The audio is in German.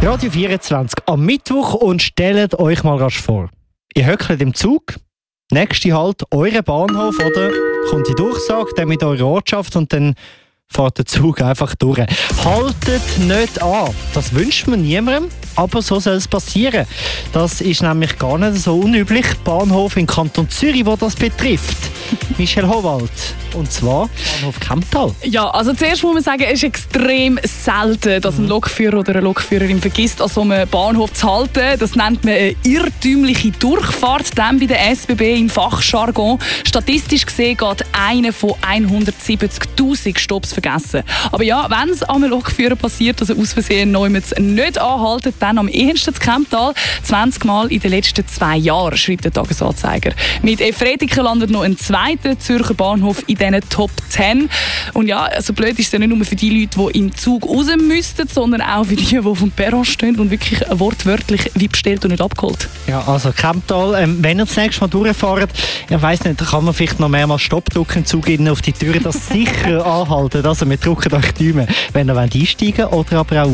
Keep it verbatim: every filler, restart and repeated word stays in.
Radio vierundzwanzig am Mittwoch und stellt euch mal rasch vor. Ihr hückelt im Zug, nächste Halt, euren Bahnhof, oder? Kommt die Durchsage, dann mit eurer Ortschaft und dann fährt der Zug einfach durch. Haltet nicht an. Das wünscht man niemandem, aber so soll es passieren. Das ist nämlich gar nicht so unüblich. Bahnhof im Kanton Zürich, wo das betrifft. Michelle Howald. Und zwar Bahnhof Kemptal. Ja, also zuerst muss man sagen, es ist extrem selten, dass ein Lokführer oder eine Lokführerin vergisst, an so einem Bahnhof zu halten. Das nennt man eine irrtümliche Durchfahrt, dann bei der S B B im Fachjargon. Statistisch gesehen geht einer von hundertsiebzigtausend Stopps vergessen. Aber ja, wenn es einem Lokführer passiert, dass er aus Versehen niemand nicht anhaltet, dann am ehesten zu Kemptal. zwanzig Mal in den letzten zwei Jahren, schreibt der Tagesanzeiger. Mit Efretiken landet noch ein zweiter Zürcher Bahnhof in diesen Top zehn. Und ja, also blöd ist es ja nicht nur für die Leute, die im Zug raus müssten, sondern auch für die, die auf dem Perron stehen und wirklich wortwörtlich wie bestellt und nicht abgeholt. Ja, also Kemptal, ähm, wenn ihr das nächste Mal durchfahrt, ich weiss nicht, da kann man vielleicht noch mehrmals Stopp drücken im Zug innen auf die Türe, das sicher anhalten. Also wir drücken euch die Daumen, wenn ihr einsteigen wollt oder aber auch